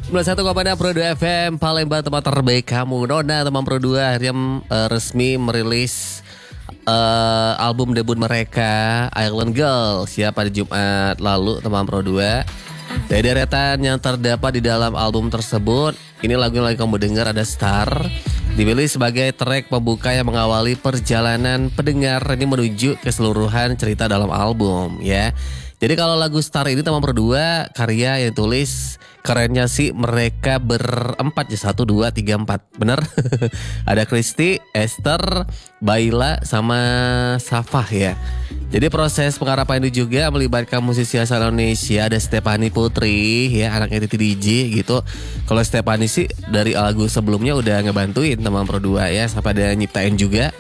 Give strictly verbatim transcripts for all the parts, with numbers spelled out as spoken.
sembilan puluh satu koma enam Pro dua F M Palembang, tempat terbaik kamu. Nona teman Pro dua akhirnya uh, resmi merilis uh, album debut mereka Island Girls ya pada Jumat lalu teman Pro dua. Dari deretan yang terdapat di dalam album tersebut, ini lagu yang lagi kamu dengar ada Star, dipilih sebagai track pembuka yang mengawali perjalanan pendengar ini menuju keseluruhan cerita dalam album ya. Jadi kalau lagu Star ini teman Pro dua karya yang tulis kerennya sih mereka berempat ya, satu dua tiga empat bener. Ada Kristi, Esther, Baila sama Safah ya. Jadi proses penggarapan ini juga melibatkan musisi asal Indonesia. Ada Stefani Putri ya, anaknya Titi D J gitu. Kalau Stefani sih dari lagu sebelumnya udah ngebantuin teman Pro dua ya, sampai ada nyiptain juga.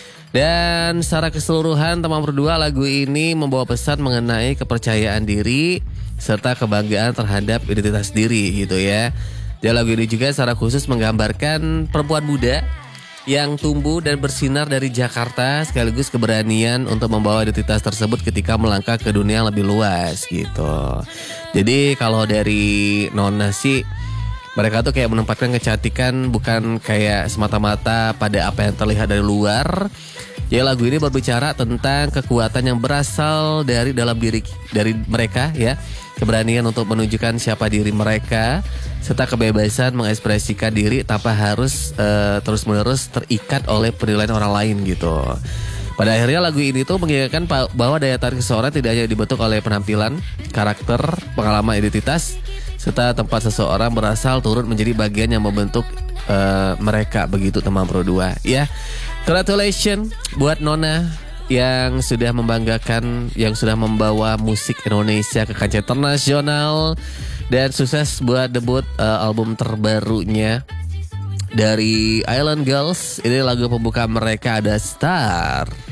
Dan secara keseluruhan teman Pro dua lagu ini membawa pesan mengenai kepercayaan diri serta kebanggaan terhadap identitas diri gitu ya. Dan lagu ini juga secara khusus menggambarkan perempuan muda yang tumbuh dan bersinar dari Jakarta sekaligus keberanian untuk membawa identitas tersebut ketika melangkah ke dunia yang lebih luas gitu. Jadi kalau dari Nona sih, mereka tuh kayak menempatkan kecantikan bukan kayak semata-mata pada apa yang terlihat dari luar. Ya lagu ini berbicara tentang kekuatan yang berasal dari dalam diri dari mereka ya. Keberanian untuk menunjukkan siapa diri mereka serta kebebasan mengekspresikan diri tanpa harus uh, terus-menerus terikat oleh penilaian orang lain gitu. Pada akhirnya lagu ini tuh mengingatkan bahwa daya tarik seseorang tidak hanya dibentuk oleh penampilan, karakter, pengalaman, identitas, serta tempat seseorang berasal turut menjadi bagian yang membentuk uh, mereka begitu teman Pro dua ya. Congratulations buat Nona yang sudah membanggakan, yang sudah membawa musik Indonesia ke kancah internasional, dan sukses buat debut uh, album terbarunya dari Island Girls. Ini lagu pembuka mereka ada Star.